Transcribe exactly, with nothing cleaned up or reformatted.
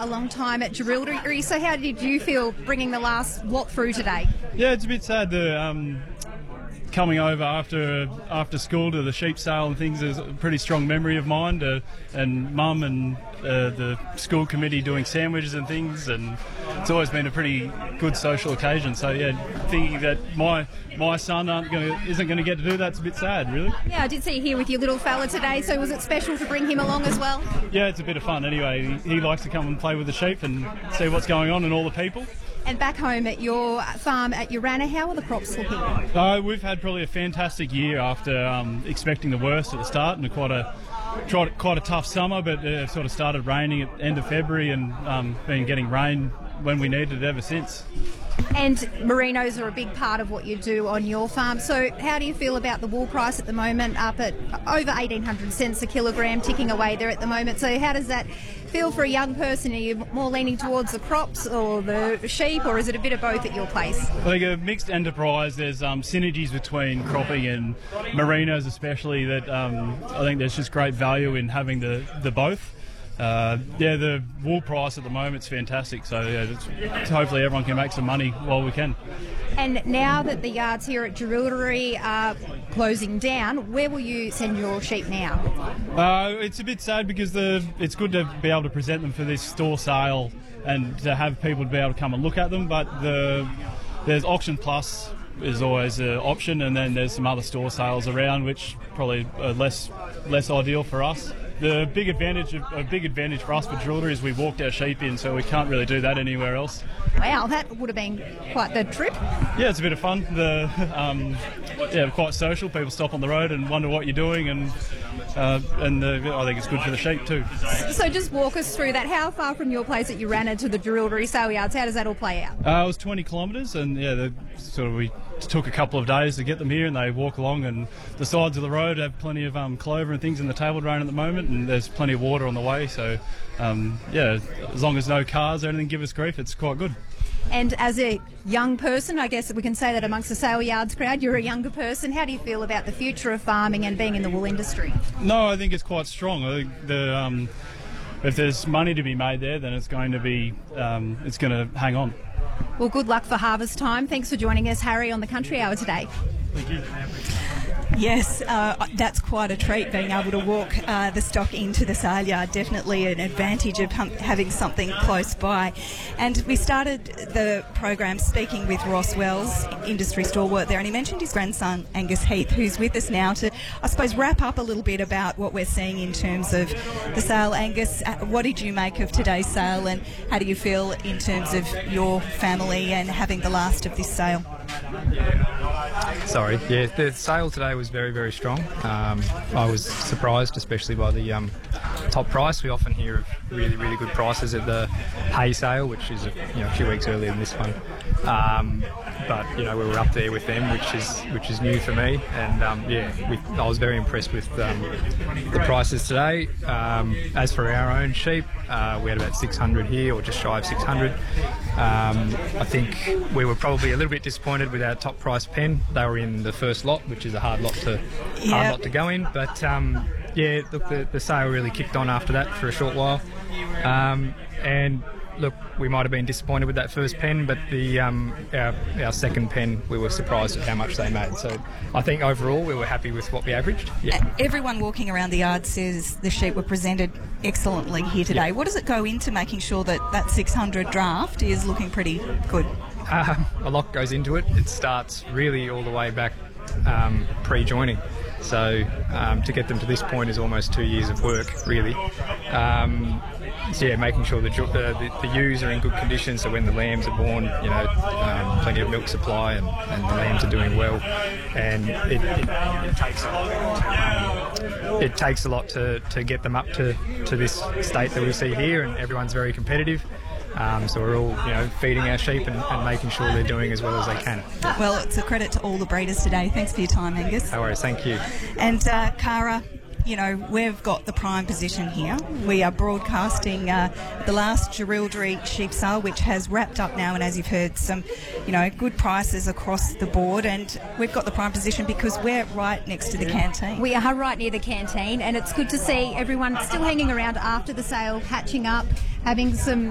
a long time at Jerilderie, so how did you feel bringing the last lot through today? Yeah, it's a bit sad the um, coming over after after school to the sheep sale and things is a pretty strong memory of mine. To, and Mum and uh, the school committee doing sandwiches and things, and it's always been a pretty good social occasion. So yeah, thinking that my my son aren't gonna, isn't going to get to do that's a bit sad, really. Yeah, I did see you here with your little fella today, so was it special to bring him along as well? Yeah, it's a bit of fun anyway. He, he likes to come and play with the sheep and see what's going on and all the people. And back home at your farm at Urana, how are the crops looking? Uh, we've had probably a fantastic year after um, expecting the worst at the start, and quite a tried quite a tough summer, but it sort of started raining at the end of February and um, been getting rain when we needed it ever since. And merinos are a big part of what you do on your farm. So how do you feel about the wool price at the moment, up at over eighteen hundred cents a kilogram, ticking away there at the moment? So how does that feel for a young person? Are you more leaning towards the crops or the sheep, or is it a bit of both at your place? I think a mixed enterprise. There's um, synergies between cropping and merinos especially that um, I think there's just great value in having the, the both. Uh, yeah, the wool price at the moment is fantastic, so yeah, it's, hopefully everyone can make some money while we can. And now that the yards here at Jerilderie are closing down, where will you send your sheep now? Uh, it's a bit sad because the it's good to be able to present them for this store sale and to have people to be able to come and look at them, but the there's Auction Plus is always an option, and then there's some other store sales around which probably are less less ideal for us. The big advantage, of, a big advantage for us for Jerilderie is we walked our sheep in, so we can't really do that anywhere else. Wow, that would have been quite the trip. Yeah, it's a bit of fun. The um, yeah, quite social. People stop on the road and wonder what you're doing, and uh, and the, I think it's good for the sheep too. So just walk us through that. How far from your place at Urana to the Jerilderie sale yards? How does that all play out? Uh, it was twenty kilometres, and yeah, the, sort of we took a couple of days to get them here, and they walk along, and the sides of the road have plenty of um, clover and things in the table drain at the moment, and there's plenty of water on the way, so um, yeah, as long as no cars or anything give us grief, it's quite good. And as a young person, I guess we can say that amongst the sale yards crowd, you're a younger person. How do you feel about the future of farming and being in the wool industry? No, I think it's quite strong. I think the um, if there's money to be made there, then it's going to be um, it's going to hang on. Well, good luck for harvest time. Thanks for joining us, Harry, on the Country Hour today. Thank you. Yes, uh, that's quite a treat, being able to walk uh, the stock into the sale yard. Definitely an advantage of hum- having something close by. And we started the program speaking with Ross Wells, industry stalwart there, and he mentioned his grandson, Angus Heath, who's with us now to, I suppose, wrap up a little bit about what we're seeing in terms of the sale. Angus, uh, what did you make of today's sale, and how do you feel in terms of your family and having the last of this sale? Sorry, yeah, the sale today was very, very strong. Um, I was surprised, especially by the um, top price. We often hear of really, really good prices at the hay sale, which is a, you know, a few weeks earlier than this one. Um, but you know, we were up there with them, which is which is new for me. And um, yeah, we, I was very impressed with um, the prices today. Um, as for our own sheep, uh, we had about six hundred here, or just shy of six hundred. Um, I think we were probably a little bit disappointed with our top price pen. They were in the first lot, which is a hard lot to Yep. hard lot to go in. But um, yeah, look, the, the sale really kicked on after that for a short while. Um, and look, we might have been disappointed with that first pen, but the um, our, our second pen, we were surprised at how much they made. So I think overall we were happy with what we averaged. Yeah. Everyone walking around the yard says the sheep were presented excellently here today. Yeah. What does it go into making sure that that six hundred draft is looking pretty good? Uh, a lot goes into it. It starts really all the way back um, pre-joining. So um, to get them to this point is almost two years of work, really. Um, so yeah, making sure that uh, the, the ewes are in good condition, so when the lambs are born, you know, um, plenty of milk supply, and, and the lambs are doing well. And it, it, it takes a lot. It takes a lot to, to get them up to, to this state that we see here, and everyone's very competitive. Um, so we're all, you know, feeding our sheep and, and making sure they're doing as well as they can. Well, it's a credit to all the breeders today. Thanks for your time, Angus. No worries, thank you. And uh, Cara, you know, we've got the prime position here. We are broadcasting uh, the last Jerilderie sheep sale, which has wrapped up now, and as you've heard, some, you know, good prices across the board. And we've got the prime position because we're right next to the canteen. We are right near the canteen, and it's good to see everyone still hanging around after the sale, catching up, having some